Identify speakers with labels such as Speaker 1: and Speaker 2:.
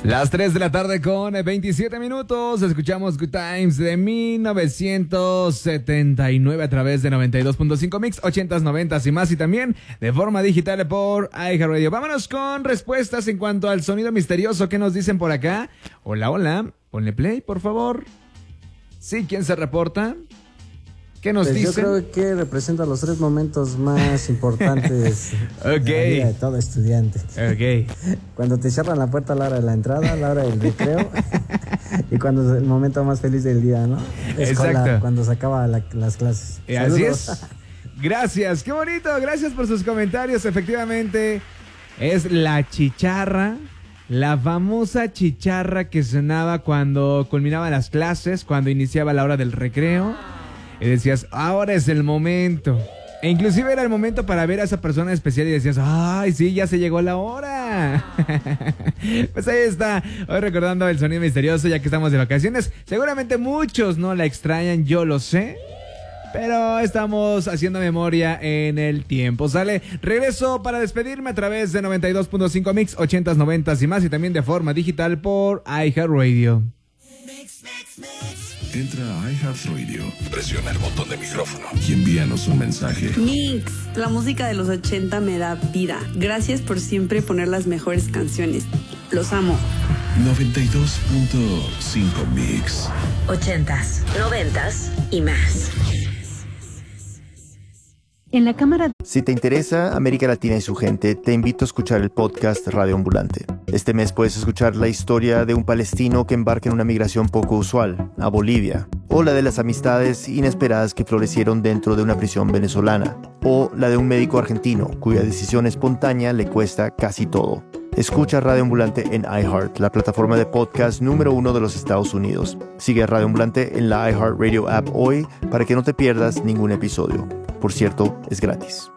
Speaker 1: Las 3 de la tarde con 27 minutos. Escuchamos Good Times de 1979 a través de 92.5 Mix, 80s, 90s y más, y también de forma digital por iHeartRadio. Vámonos con respuestas en cuanto al sonido misterioso. ¿Qué nos dicen por acá? Hola, hola. Ponle play, por favor. Sí, ¿quién se reporta? ¿Qué nos dicen?
Speaker 2: Yo creo que representa los 3 momentos más importantes de la vida de todo estudiante.
Speaker 1: Ok.
Speaker 2: Cuando te cierran la puerta a la hora de la entrada, a la hora del recreo, y cuando es el momento más feliz del día, ¿no?
Speaker 1: Exacto.
Speaker 2: Cuando se acaban las clases.
Speaker 1: Así es. Gracias, qué bonito. Gracias por sus comentarios. Efectivamente, es la chicharra. La famosa chicharra que sonaba cuando culminaban las clases, cuando iniciaba la hora del recreo. Y decías, ahora es el momento. E inclusive era el momento para ver a esa persona especial y decías, ay, sí, ya se llegó la hora. Pues ahí está, hoy recordando el sonido misterioso, ya que estamos de vacaciones. Seguramente muchos no la extrañan, yo lo sé. Pero estamos haciendo memoria en el tiempo, ¿sale? Regreso para despedirme a través de 92.5 Mix, 80s, 90s y más, y también de forma digital por iHeartRadio.
Speaker 3: Entra a iHeartRadio, presiona el botón de micrófono y envíanos un mensaje.
Speaker 4: Mix, la música de los 80 me da vida. Gracias por siempre poner las mejores canciones. Los amo.
Speaker 3: 92.5 Mix.
Speaker 5: 80s, 90s y más.
Speaker 6: En la cámara.
Speaker 7: Si te interesa América Latina y su gente, te invito a escuchar el podcast Radio Ambulante. Este mes puedes escuchar la historia de un palestino que embarca en una migración poco usual, a Bolivia, o la de las amistades inesperadas que florecieron dentro de una prisión venezolana, o la de un médico argentino cuya decisión espontánea le cuesta casi todo. Escucha Radio Ambulante en iHeart, la plataforma de podcast número 1 de los Estados Unidos. Sigue a Radio Ambulante en la iHeartRadio app hoy para que no te pierdas ningún episodio. Por cierto, es gratis.